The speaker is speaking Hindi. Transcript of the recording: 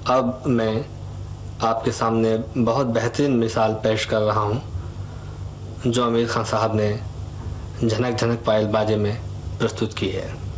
अब मैं आपके सामने बहुत बेहतरीन मिसाल पेश कर रहा हूँ जो आमिर खान साहब ने झनक झनक पायल बाजे में प्रस्तुत की है।